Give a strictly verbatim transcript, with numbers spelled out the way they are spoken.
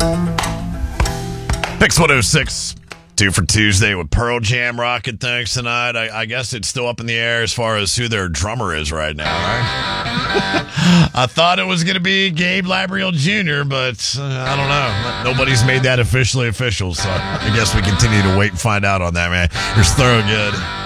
Pix one oh six. Two for Tuesday with Pearl Jam rocking things tonight. I, I guess it's still up in the air as far as who their drummer is right now, right? I thought it was going to be Gabe Labriel Junior, but uh, I don't know. Nobody's made that officially official, so I guess we continue to wait and find out on that, man. Here's Thorogood.